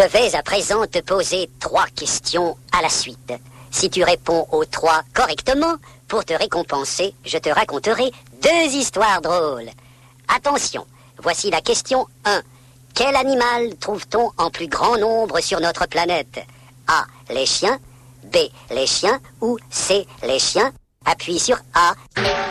Je vais à présent te poser 3 questions à la suite. Si tu réponds aux 3 correctement, pour te récompenser, je te raconterai 2 histoires drôles. Attention, voici la question 1. Quel animal trouve-t-on en plus grand nombre sur notre planète? A. Les chiens. B. Les chiens. Ou C. Les chiens. Appuie sur A.